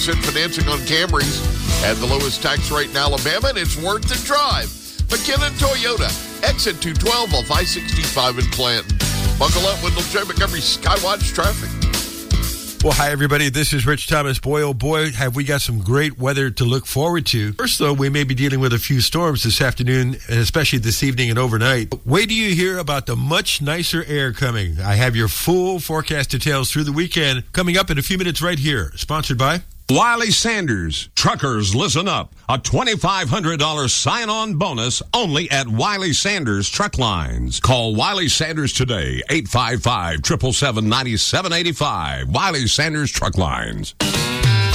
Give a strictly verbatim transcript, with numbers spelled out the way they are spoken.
percent financing on Camrys and the lowest tax rate in Alabama, and it's worth the drive. McKinnon Toyota, exit two twelve off I sixty-five in Clanton. Buckle up with J. Montgomery Skywatch traffic. Well, hi, everybody. This is Rich Thomas. Boy, oh boy, have we got some great weather to look forward to. First, though, we may be dealing with a few storms this afternoon, and especially this evening and overnight. Wait till you hear about the much nicer air coming. I have your full forecast details through the weekend coming up in a few minutes right here. Sponsored by Wiley Sanders. Truckers, listen up. A twenty-five hundred dollars sign-on bonus only at Wiley Sanders Truck Lines. Call Wiley Sanders today, eight five five, seven seven seven, nine seven eight five. Wiley Sanders Truck Lines.